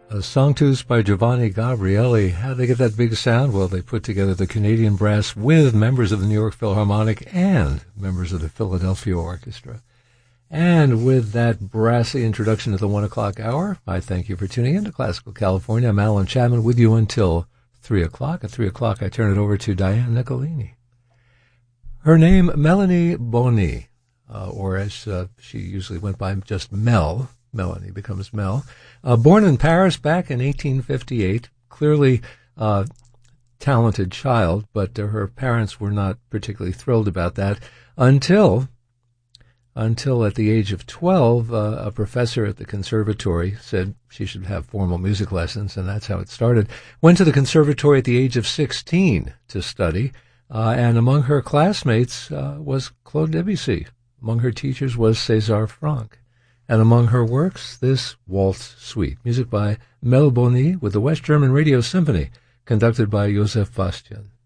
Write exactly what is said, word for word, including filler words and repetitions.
A Sanctus by Giovanni Gabrieli. How did they get that big sound? Well, they put together the Canadian Brass with members of the New York Philharmonic and members of the Philadelphia Orchestra. And with that brassy introduction to the one o'clock hour, I thank you for tuning in to Classical California. I'm Alan Chapman with you until three o'clock. At three o'clock, I turn it over to Diane Nicolini. Her name, Melanie Boni, uh, or as uh, she usually went by, just Mel. Melanie becomes Mel. Uh, born in Paris back in eighteen fifty-eight, clearly uh, talented child, but uh, her parents were not particularly thrilled about that until, until at the age of twelve, uh, a professor at the conservatory said she should have formal music lessons, and that's how it started. Went to the conservatory at the age of sixteen to study, uh, and among her classmates uh, was Claude Debussy. Among her teachers was César Franck. And among her works, this Waltz Suite, music by Mel Boni with the West German Radio Symphony, conducted by Joseph Bastian.